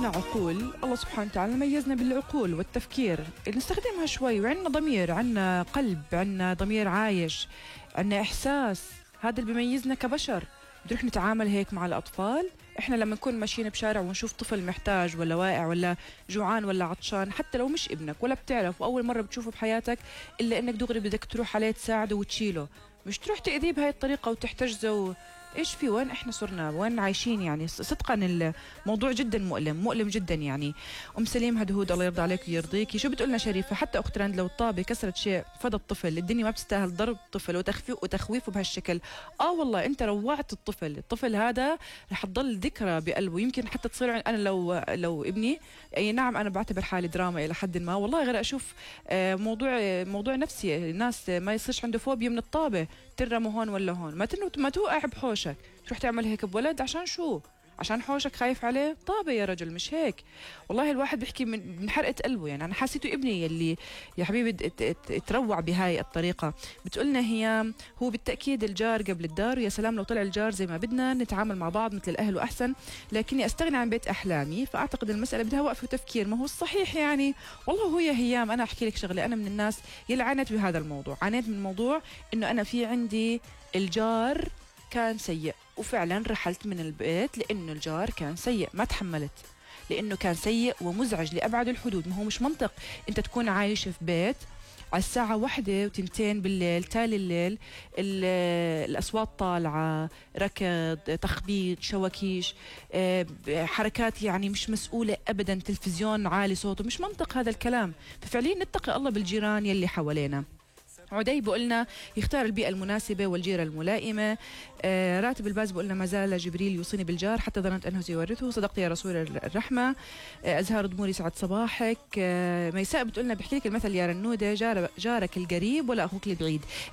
عنا عقول، الله سبحانه وتعالى ميزنا بالعقول والتفكير اللي نستخدمها شوي، وعنا ضمير، عنا قلب، عنا ضمير عايش، عنا إحساس. هذا اللي بيميزنا كبشر. بنروح نتعامل هيك مع الأطفال. إحنا لما نكون ماشيين بشارع ونشوف طفل محتاج ولا واقع ولا جوعان ولا عطشان، حتى لو مش ابنك ولا بتعرف وأول مرة بتشوفه بحياتك، إلا إنك دغري بدك تروح عليه تساعده وتشيله، مش تروح تأذيه بهاي الطريقة وتحتجزه. ايش في؟ وين احنا صرنا؟ وين عايشين؟ يعني صدقا الموضوع جدا مؤلم جدا. يعني ام سليم هدهود الله يرضى عليك ويرضيكي، شو بتقولنا شريفه؟ حتى اخت رند لو الطابه كسرت شيء فدى الطفل، الدنيا ما بتستاهل ضرب الطفل وتخويفه بهالشكل. والله انت روعت الطفل هذا رح تضل ذكرى بقلبه، يمكن حتى تصير. انا لو ابني، اي نعم انا بعتبر حالي دراما الى حد ما، والله غير اشوف موضوع نفسي، الناس ما يصيرش عنده فوبيا من الطابه، ترموا هون ولا هون، ما توقع بحوشك، تروح تعمل هيك بولد عشان شو؟ عشان حوشك خايف عليه؟ طابة يا رجل، مش هيك. والله الواحد بيحكي من حرقة قلبه. يعني أنا حسيته ابني يلي يا حبيبي تروع بهاي الطريقة. بتقولنا هي هو بالتأكيد الجار قبل الدار، ويا سلام لو طلع الجار زي ما بدنا نتعامل مع بعض مثل الأهل وأحسن، لكني أستغني عن بيت أحلامي. فأعتقد المسألة بدها وقف وتفكير. ما هو الصحيح يعني. والله هو يا هيام، أنا أحكي لك شغلة، أنا من الناس يلي عانيت بهذا الموضوع، عانيت من موضوع إنه أنا في عندي الجار كان سيء، وفعلا رحلت من البيت لأنه الجار كان سيء، ما تحملت لأنه كان سيء ومزعج لأبعد الحدود. ما هو مش منطق أنت تكون عايش في بيت على الساعة 1 و2 بالليل، تالي الليل الأصوات طالعة، ركض، تخبيط، شواكيش، حركات يعني مش مسؤولة أبدا، تلفزيون عالي صوته، مش منطق هذا الكلام. ففعليا نتقي الله بالجيران يلي حوالينا. عدي بقولنا يختار البيئة المناسبة والجيرة الملائمة. راتب الباز بقولنا ما زال جبريل يوصيني بالجار حتى ظننت أنه سيورثه، صدقت يا رسول الرحمة. أزهار دموري سعد صباحك. ميساء بتقولنا بحكي لك المثل يا رنودة، جارك القريب ولا أخوك البعيد.